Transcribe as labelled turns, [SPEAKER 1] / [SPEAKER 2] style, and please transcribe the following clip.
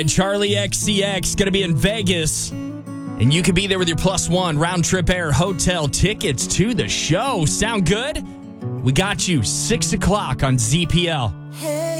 [SPEAKER 1] And Charlie XCX going to be in Vegas. And you can be there with your +1 round trip air hotel tickets to the show. Sound good? We got you 6 o'clock on ZPL.